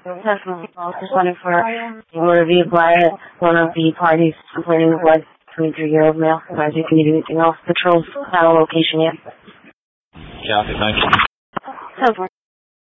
Definitely. I was just wondering for a review by one of the parties complaining of like 23-year-old male. Otherwise, you can do anything else. Patrol's not a location yet. Copy, thank you.